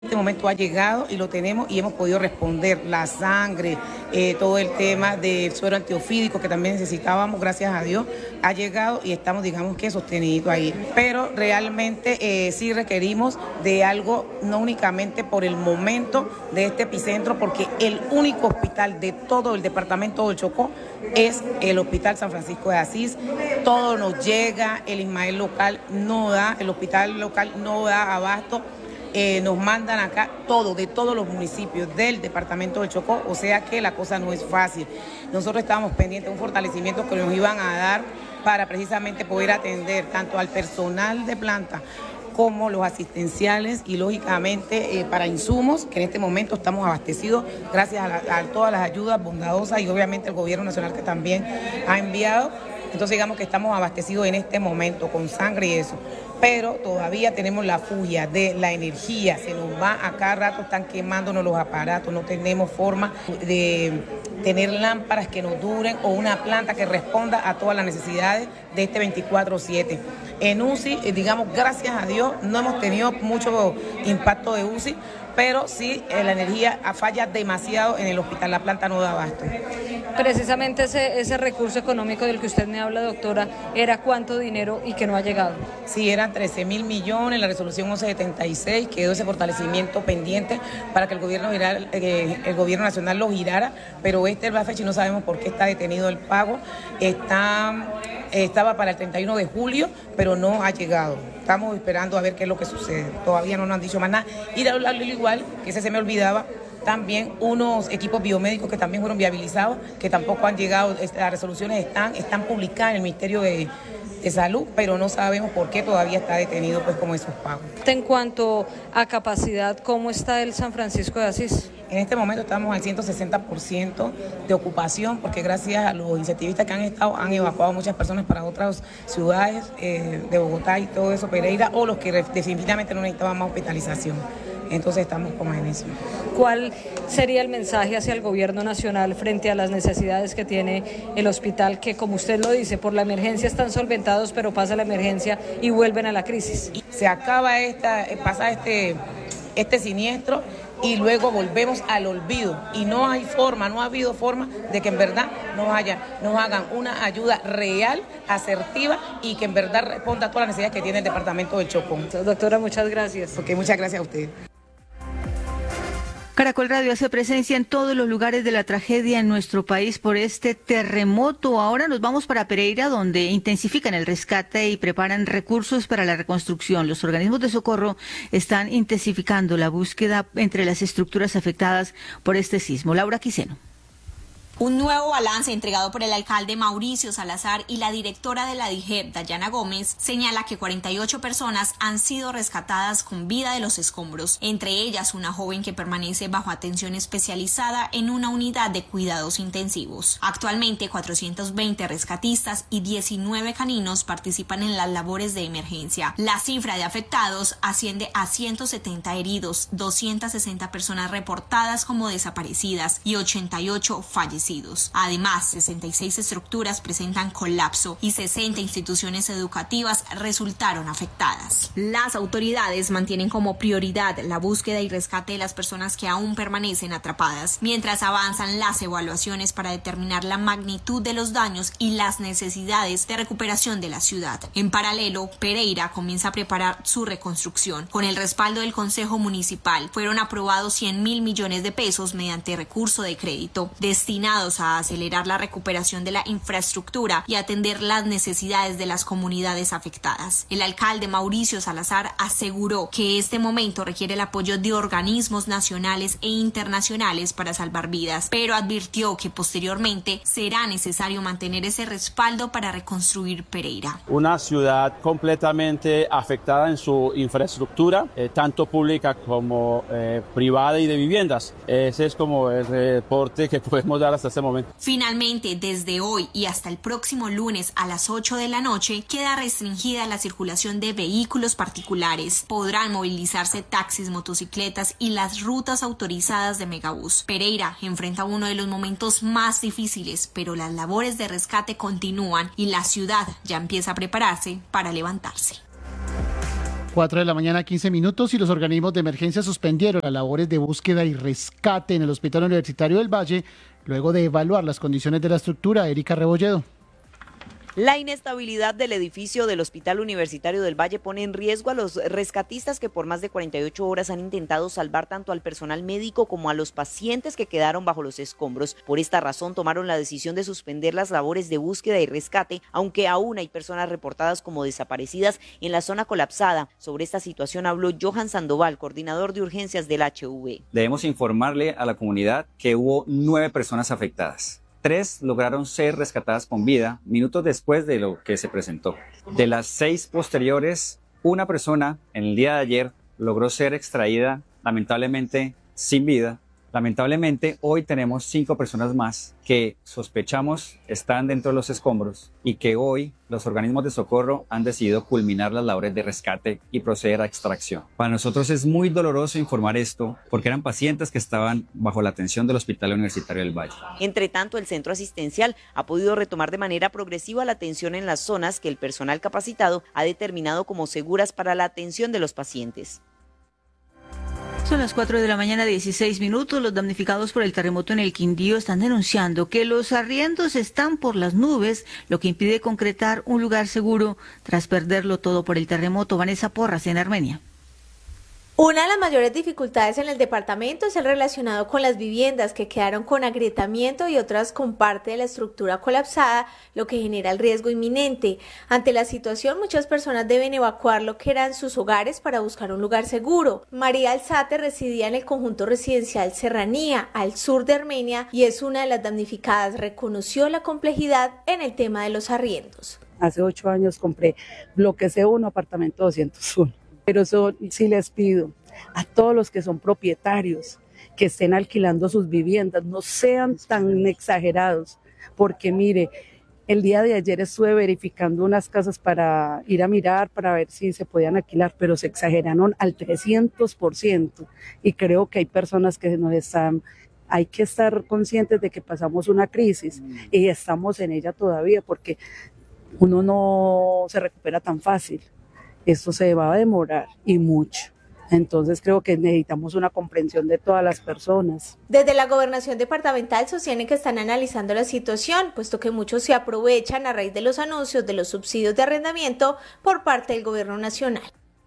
Este momento ha llegado y lo tenemos y hemos podido responder. La sangre, todo el tema de suero antiofídico que también necesitábamos, gracias a Dios, ha llegado y estamos, digamos que, sostenidos ahí. Pero realmente sí requerimos de algo, no únicamente por el momento de este epicentro, porque el único hospital de todo el departamento del Chocó es el Hospital San Francisco de Asís. Todo nos llega, el Ismael local no da, el hospital local no da abasto. Nos mandan acá todo, de todos los municipios del departamento del Chocó, o sea que la cosa no es fácil. Nosotros estábamos pendientes de un fortalecimiento que nos iban a dar para precisamente poder atender tanto al personal de planta como los asistenciales y lógicamente para insumos, que en este momento estamos abastecidos gracias a todas las ayudas bondadosas y obviamente el gobierno nacional que también ha enviado. Entonces digamos que estamos abastecidos en este momento con sangre y eso, pero todavía tenemos la fugia de la energía, se nos va a cada rato, están quemándonos los aparatos, no tenemos forma de tener lámparas que nos duren o una planta que responda a todas las necesidades de este 24/7. En UCI, digamos, gracias a Dios, no hemos tenido mucho impacto de UCI, pero sí la energía falla demasiado en el hospital, la planta no da abasto. Precisamente ese recurso económico del que usted me habla, doctora, ¿era cuánto dinero y que no ha llegado? Sí, eran 13.000 millones, la resolución 1176, quedó ese fortalecimiento pendiente para que el gobierno nacional lo girara, pero es la fecha y no sabemos por qué está detenido el pago. Estaba para el 31 de julio, pero no ha llegado. Estamos esperando a ver qué es lo que sucede. Todavía no nos han dicho más nada. Y de hablarlo igual, que ese se me olvidaba, también unos equipos biomédicos que también fueron viabilizados, que tampoco han llegado, las resoluciones están publicadas en el Ministerio de Salud, pero no sabemos por qué todavía está detenido pues como esos pagos. En cuanto a capacidad, ¿cómo está el San Francisco de Asís? En este momento estamos al 160% de ocupación, porque gracias a los incentivistas que han evacuado muchas personas para otras ciudades de Bogotá y todo eso, Pereira, o los que definitivamente no necesitaban más hospitalización. Entonces estamos como en eso. ¿Cuál sería el mensaje hacia el gobierno nacional frente a las necesidades que tiene el hospital, que como usted lo dice, por la emergencia están solventados, pero pasa la emergencia y vuelven a la crisis? Se acaba pasa este siniestro y luego volvemos al olvido y no ha habido forma de que en verdad nos hagan una ayuda real, asertiva y que en verdad responda a todas las necesidades que tiene el departamento del Chocó. Doctora, muchas gracias. Okay, muchas gracias a usted. Caracol Radio hace presencia en todos los lugares de la tragedia en nuestro país por este terremoto. Ahora nos vamos para Pereira, donde intensifican el rescate y preparan recursos para la reconstrucción. Los organismos de socorro están intensificando la búsqueda entre las estructuras afectadas por este sismo. Laura Quiseno. Un nuevo balance entregado por el alcalde Mauricio Salazar y la directora de la DIGEP, Dayana Gómez, señala que 48 personas han sido rescatadas con vida de los escombros, entre ellas una joven que permanece bajo atención especializada en una unidad de cuidados intensivos. Actualmente 420 rescatistas y 19 caninos participan en las labores de emergencia. La cifra de afectados asciende a 170 heridos, 260 personas reportadas como desaparecidas y 88 fallecidos. Además, 66 estructuras presentan colapso y 60 instituciones educativas resultaron afectadas. Las autoridades mantienen como prioridad la búsqueda y rescate de las personas que aún permanecen atrapadas, mientras avanzan las evaluaciones para determinar la magnitud de los daños y las necesidades de recuperación de la ciudad. En paralelo, Pereira comienza a preparar su reconstrucción. Con el respaldo del Consejo Municipal, fueron aprobados 100.000 millones de pesos mediante recurso de crédito, destinados a acelerar la recuperación de la infraestructura y atender las necesidades de las comunidades afectadas. El alcalde Mauricio Salazar aseguró que este momento requiere el apoyo de organismos nacionales e internacionales para salvar vidas, pero advirtió que posteriormente será necesario mantener ese respaldo para reconstruir Pereira. Una ciudad completamente afectada en su infraestructura, tanto pública como privada y de viviendas. Ese es como el reporte que podemos dar hasta este momento. Finalmente, desde hoy y hasta el próximo lunes a las 8 de la noche, queda restringida la circulación de vehículos particulares. Podrán movilizarse taxis, motocicletas y las rutas autorizadas de Megabús. Pereira enfrenta uno de los momentos más difíciles, pero las labores de rescate continúan y la ciudad ya empieza a prepararse para levantarse. 4 de la mañana, 15 minutos, y los organismos de emergencia suspendieron las labores de búsqueda y rescate en el Hospital Universitario del Valle, luego de evaluar las condiciones de la estructura. Erika Rebolledo. La inestabilidad del edificio del Hospital Universitario del Valle pone en riesgo a los rescatistas que por más de 48 horas han intentado salvar tanto al personal médico como a los pacientes que quedaron bajo los escombros. Por esta razón tomaron la decisión de suspender las labores de búsqueda y rescate, aunque aún hay personas reportadas como desaparecidas en la zona colapsada. Sobre esta situación habló Johan Sandoval, coordinador de urgencias del HV. Debemos informarle a la comunidad que hubo 9 personas afectadas. 3 lograron ser rescatadas con vida minutos después de lo que se presentó. De las 6 posteriores, una persona en el día de ayer logró ser extraída, lamentablemente sin vida. Lamentablemente, hoy tenemos 5 personas más que sospechamos están dentro de los escombros y que hoy los organismos de socorro han decidido culminar las labores de rescate y proceder a extracción. Para nosotros es muy doloroso informar esto porque eran pacientes que estaban bajo la atención del Hospital Universitario del Valle. Entre tanto, el centro asistencial ha podido retomar de manera progresiva la atención en las zonas que el personal capacitado ha determinado como seguras para la atención de los pacientes. Son las 4 de la mañana, 16 minutos. Los damnificados por el terremoto en el Quindío están denunciando que los arriendos están por las nubes, lo que impide concretar un lugar seguro tras perderlo todo por el terremoto. Vanessa Porras, en Armenia. Una de las mayores dificultades en el departamento es el relacionado con las viviendas que quedaron con agrietamiento y otras con parte de la estructura colapsada, lo que genera el riesgo inminente. Ante la situación, muchas personas deben evacuar lo que eran sus hogares para buscar un lugar seguro. María Alzate residía en el conjunto residencial Serranía, al sur de Armenia, y es una de las damnificadas. Reconoció la complejidad en el tema de los arriendos. Hace 8 años compré bloque C1, apartamento 201. Pero eso sí les pido a todos los que son propietarios que estén alquilando sus viviendas, no sean tan exagerados, porque mire, el día de ayer estuve verificando unas casas para ir a mirar, para ver si se podían alquilar, pero se exageraron al 300%, y creo que hay personas que no están. Hay que estar conscientes de que pasamos una crisis y estamos en ella todavía, porque uno no se recupera tan fácil. Esto se va a demorar y mucho. Entonces creo que necesitamos una comprensión de todas las personas. Desde la gobernación departamental sostienen que están analizando la situación, puesto que muchos se aprovechan a raíz de los anuncios de los subsidios de arrendamiento por parte del gobierno nacional.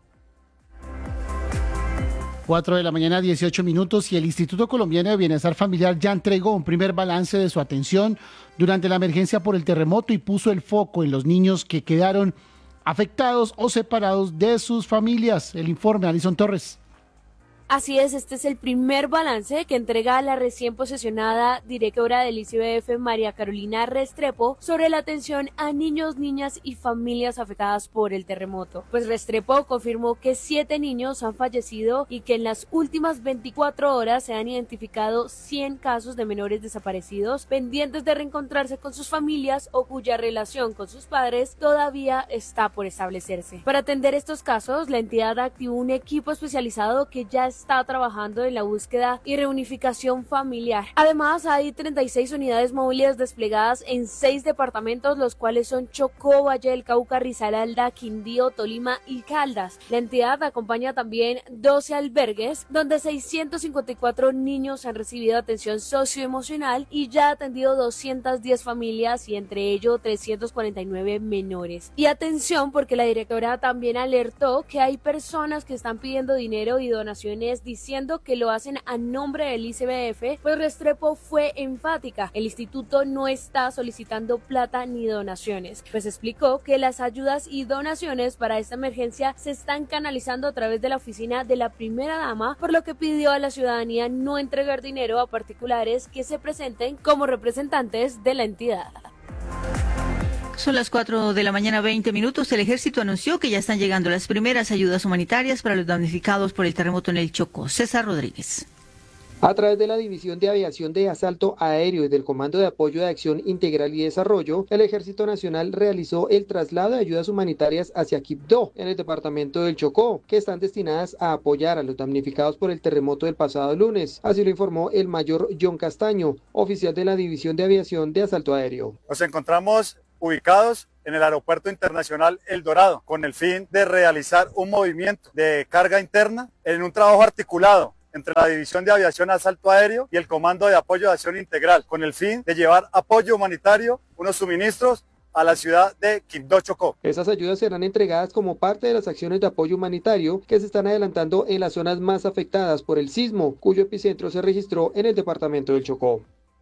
4 de la mañana, 18 minutos, y el Instituto Colombiano de Bienestar Familiar ya entregó un primer balance de su atención durante la emergencia por el terremoto y puso el foco en los niños que quedaron afectados o separados de sus familias. El informe, Alison Torres. Así es, este es el primer balance que entrega la recién posesionada directora del ICBF, María Carolina Restrepo, sobre la atención a niños, niñas y familias afectadas por el terremoto. Pues Restrepo confirmó que 7 niños han fallecido y que en las últimas 24 horas se han identificado 100 casos de menores desaparecidos, pendientes de reencontrarse con sus familias o cuya relación con sus padres todavía está por establecerse. Para atender estos casos, la entidad activó un equipo especializado que ya está trabajando en la búsqueda y reunificación familiar. Además, hay 36 unidades móviles desplegadas en 6 departamentos, los cuales son Chocó, Valle del Cauca, Risaralda, Quindío, Tolima y Caldas. La entidad acompaña también 12 albergues, donde 654 niños han recibido atención socioemocional y ya ha atendido 210 familias y entre ello 349 menores. Y atención, porque la directora también alertó que hay personas que están pidiendo dinero y donaciones diciendo que lo hacen a nombre del ICBF, pues Restrepo fue enfática. El instituto no está solicitando plata ni donaciones, pues explicó que las ayudas y donaciones para esta emergencia se están canalizando a través de la oficina de la primera dama, por lo que pidió a la ciudadanía no entregar dinero a particulares que se presenten como representantes de la entidad. Son las 4 de la mañana, 20 minutos. El ejército anunció que ya están llegando las primeras ayudas humanitarias para los damnificados por el terremoto en el Chocó. César Rodríguez. A través de la División de Aviación de Asalto Aéreo y del Comando de Apoyo de Acción Integral y Desarrollo, el Ejército Nacional realizó el traslado de ayudas humanitarias hacia Quibdó, en el departamento del Chocó, que están destinadas a apoyar a los damnificados por el terremoto del pasado lunes. Así lo informó el mayor John Castaño, oficial de la División de Aviación de Asalto Aéreo. Nos encontramos ubicados en el Aeropuerto Internacional El Dorado, con el fin de realizar un movimiento de carga interna en un trabajo articulado entre la División de Aviación de Asalto Aéreo y el Comando de Apoyo de Acción Integral, con el fin de llevar apoyo humanitario, unos suministros a la ciudad de Quibdó, Chocó. Esas ayudas serán entregadas como parte de las acciones de apoyo humanitario que se están adelantando en las zonas más afectadas por el sismo, cuyo epicentro se registró en el departamento del Chocó.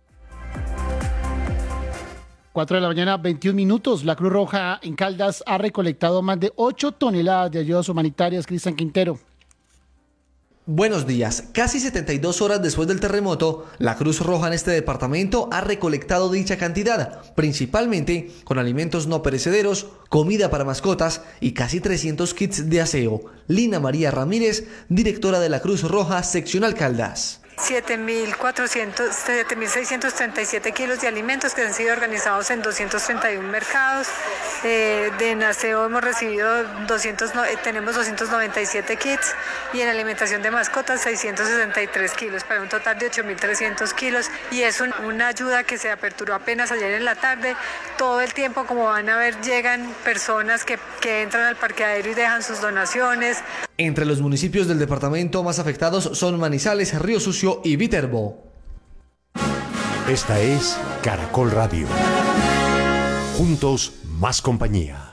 4 de la mañana, 21 minutos. La Cruz Roja en Caldas ha recolectado más de 8 toneladas de ayudas humanitarias. Cristian Quintero. Buenos días. Casi 72 horas después del terremoto, la Cruz Roja en este departamento ha recolectado dicha cantidad, principalmente con alimentos no perecederos, comida para mascotas y casi 300 kits de aseo. Lina María Ramírez, directora de la Cruz Roja Seccional Caldas. 7.637 kilos de alimentos que han sido organizados en 231 mercados. De aseo hemos recibido tenemos 297 kits y en alimentación de mascotas 663 kilos para un total de 8.300 kilos y es una ayuda que se aperturó apenas ayer en la tarde. Todo el tiempo, como van a ver, llegan personas que entran al parqueadero y dejan sus donaciones. Entre los municipios del departamento más afectados son Manizales, Río Sucio y Viterbo. Esta es Caracol Radio. Juntos, más compañía.